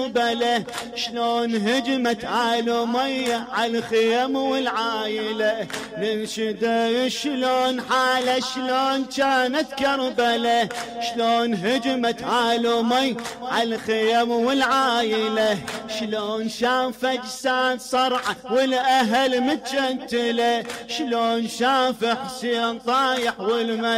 كربله، شلون هجمت آل أمية على الخيم والعايلة، ننشد شلون حاله شلون كانت كربله، شلون هجمت آل أمية على الخيم والعايلة، شلون شاف أجساد صرعة والأهل متجنتلة، شلون شاف حسين طايح والمال